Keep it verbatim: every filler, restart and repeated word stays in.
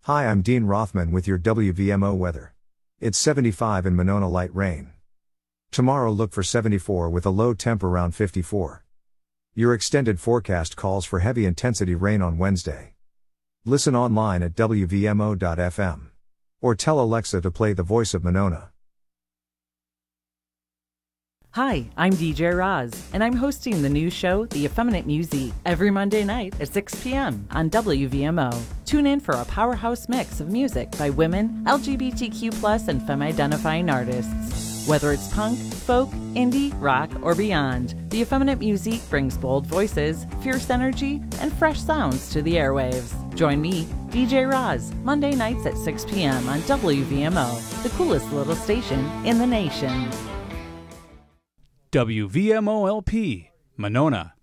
Hi, I'm Dean Rothman with your W V M O weather. It's seventy-five in Monona, light rain. Tomorrow look for seventy-four with a low temp around fifty-four. Your extended forecast calls for heavy intensity rain on Wednesday. Listen online at W V M O dot F M. Or tell Alexa to play The Voice of Monona. Hi, I'm D J Roz, and I'm hosting the new show, The Effeminate Musique, every Monday night at six p.m. on W V M O. Tune in for a powerhouse mix of music by women, L G B T Q plus, and femme-identifying artists. Whether it's punk, folk, indie, rock, or beyond, The Effeminate Musique brings bold voices, fierce energy, and fresh sounds to the airwaves. Join me, D J Roz, Monday nights at six p.m. on W V M O, the coolest little station in the nation. W V M O L P, Monona.